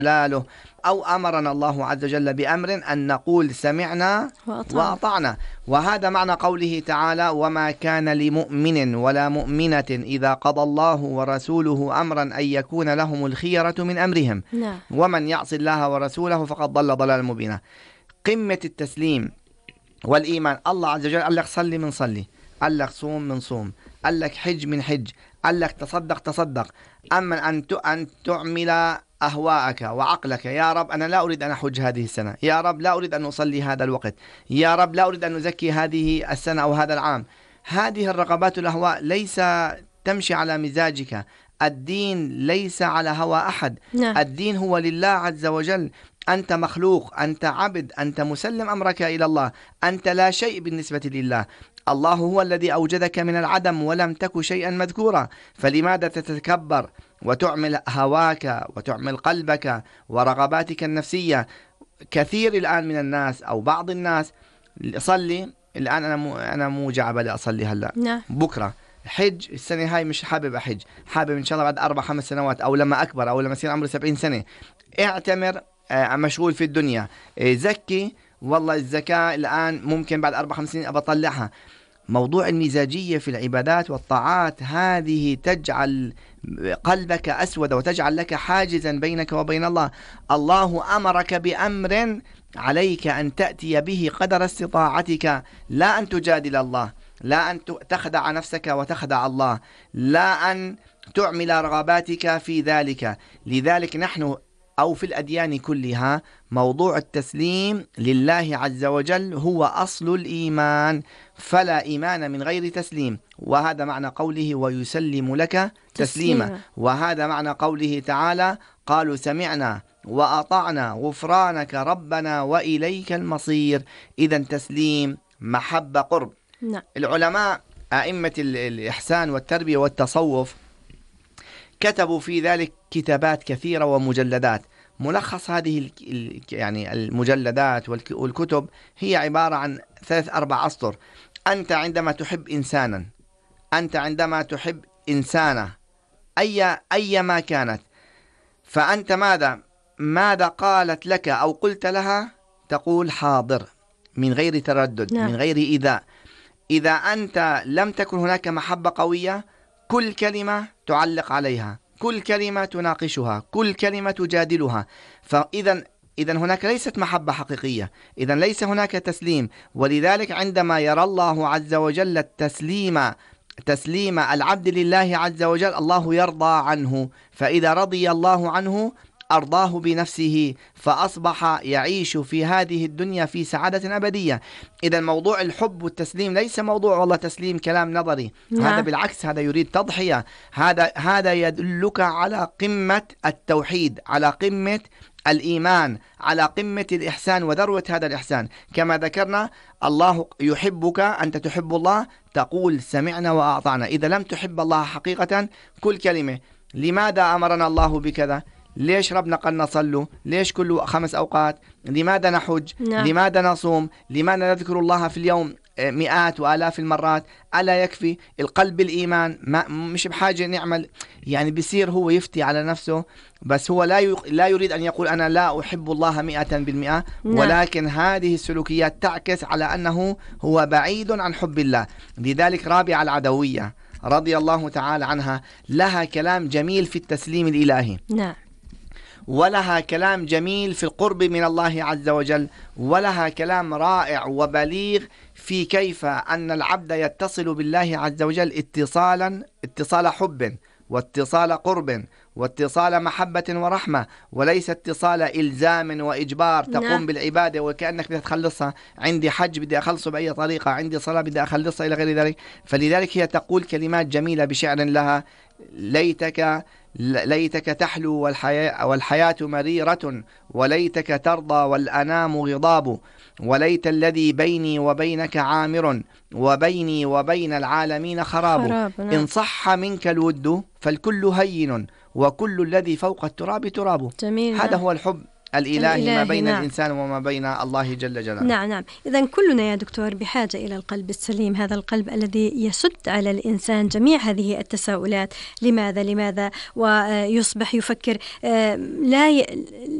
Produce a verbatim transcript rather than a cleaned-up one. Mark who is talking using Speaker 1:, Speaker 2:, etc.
Speaker 1: جلاله، أو أمرنا الله عز وجل بأمر أن نقول سمعنا
Speaker 2: وأطعنا.
Speaker 1: وأطعنا. وهذا معنى قوله تعالى: وما كان لمؤمن ولا مؤمنة إذا قضى الله ورسوله أمرا أن يكون لهم الخيرة من أمرهم
Speaker 2: نعم.
Speaker 1: ومن يعص الله ورسوله فقد ضل ضلالا مبينا. قمة التسليم والإيمان. الله عز وجل قال لك صلي من صلي، قال لك صوم من صوم، قال لك حج من حج، قال لك تصدق تصدق. أما أن أن تعمل أهواءك وعقلك: يا رب أنا لا أريد أن أحج هذه السنة، يا رب لا أريد أن أصلي هذا الوقت، يا رب لا أريد أن أزكي هذه السنة أو هذا العام. هذه الرغبات والأهواء ليس تمشي على مزاجك. الدين ليس على هوى أحد.
Speaker 2: نعم.
Speaker 1: الدين هو لله عز وجل. أنت مخلوق، أنت عبد، أنت مسلم أمرك إلى الله، أنت لا شيء بالنسبة لله. الله هو الذي أوجدك من العدم ولم تك شيئا مذكورا، فلماذا تتكبر وتعمل هواك وتعمل قلبك ورغباتك النفسية؟ كثير الآن من الناس أو بعض الناس صلي الآن، أنا مو أنا مو جعبة أصلي هلا،
Speaker 2: نعم.
Speaker 1: بكرة حج، السنة هاي مش حابب أحج، حابب إن شاء الله بعد أربع خمس سنوات أو لما أكبر أو لما يصير عمري سبعين سنة. اعتمر، مشغول في الدنيا. زكي، والله الزكاة الآن ممكن بعد أربع خمس سنين أبطلعها. موضوع المزاجية في العبادات والطاعات هذه تجعل قلبك أسود وتجعل لك حاجزا بينك وبين الله. الله أمرك بأمر عليك أن تأتي به قدر استطاعتك، لا أن تجادل الله، لا أن تخدع نفسك وتخدع الله، لا أن تعمل رغباتك في ذلك. لذلك نحن أو في الأديان كلها موضوع التسليم لله عز وجل هو أصل الإيمان، فلا إيمان من غير تسليم. وهذا معنى قوله: ويسلم لك تسليما.
Speaker 2: تسليما.
Speaker 1: وهذا معنى قوله تعالى: قالوا سمعنا وأطعنا غفرانك ربنا وإليك المصير. إذن تسليم، محبة، قرب.
Speaker 2: نعم.
Speaker 1: العلماء أئمة الإحسان والتربية والتصوف كتبوا في ذلك كتابات كثيرة ومجلدات. ملخص هذه يعني المجلدات والكتب هي عبارة عن ثلاث أربع أسطر. أنت عندما تحب إنسانا، أنت عندما تحب إنسانة أي أي ما كانت، فأنت ماذا ماذا قالت لك أو قلت لها؟ تقول حاضر من غير تردد. نعم. من غير إيذاء. إذا أنت لم تكن هناك محبة قوية، كل كلمة تعلق عليها، كل كلمة تناقشها، كل كلمة تجادلها. فإذا إذا هناك ليست محبة حقيقية، إذا ليس هناك تسليم. ولذلك عندما يرى الله عز وجل التسليم تسليم العبد لله عز وجل، الله يرضى عنه، فإذا رضي الله عنه أرضاه بنفسه، فأصبح يعيش في هذه الدنيا في سعادة أبدية. إذا موضوع الحب والتسليم ليس موضوع والله تسليم كلام نظري. نعم. هذا بالعكس، هذا يريد تضحية. هذا هذا يدلك على قمة التوحيد، على قمة الإيمان، على قمة الإحسان وذروة هذا الإحسان. كما ذكرنا الله يحبك، أنت تحب الله، تقول سمعنا وأطعنا. إذا لم تحب الله حقيقة كل كلمة: لماذا أمرنا الله بكذا؟ ليش ربنا قال نصلوا؟ ليش كل خمس أوقات؟ لماذا نحج؟
Speaker 2: نعم.
Speaker 1: لماذا نصوم؟ لماذا نذكر الله في اليوم مئات وآلاف المرات؟ ألا يكفي القلب بالإيمان؟ ما مش بحاجة نعمل يعني بيصير هو يفتي على نفسه، بس هو لا لا يريد أن يقول أنا لا أحب الله مئة بالمئة. نعم. ولكن هذه السلوكيات تعكس على أنه هو بعيد عن حب الله. لذلك رابعة العدوية رضي الله تعالى عنها لها كلام جميل في التسليم الإلهي.
Speaker 2: نعم.
Speaker 1: ولها كلام جميل في القرب من الله عز وجل، ولها كلام رائع وبليغ في كيف أن العبد يتصل بالله عز وجل اتصالا اتصال حب واتصال قرب واتصال محبة ورحمة، وليس اتصال إلزام وإجبار تقوم
Speaker 2: نعم.
Speaker 1: بالعبادة وكأنك بدك تخلصها. عندي حج بدي أخلصه بأي طريقة، عندي صلاة بدي أخلصها إلى غير ذلك. فلذلك هي تقول كلمات جميلة بشعر لها: ليتك ليتك تحلو والحياة, والحياة مريرة، وليتك ترضى والأنام غضاب، وليت الذي بيني وبينك عامر، وبيني وبين العالمين خراب.
Speaker 2: خراب. نعم.
Speaker 1: إن صح منك الود فالكل هين، وكل الذي فوق التراب تراب.
Speaker 2: جميل.
Speaker 1: هذا
Speaker 2: نعم.
Speaker 1: هو الحب الإلهي, الإلهي ما بين
Speaker 2: نعم.
Speaker 1: الإنسان وما بين الله جل جلاله.
Speaker 2: نعم نعم. إذن كلنا يا دكتور بحاجة إلى القلب السليم، هذا القلب الذي يسد على الإنسان جميع هذه التساؤلات، لماذا لماذا، ويصبح يفكر لا ي...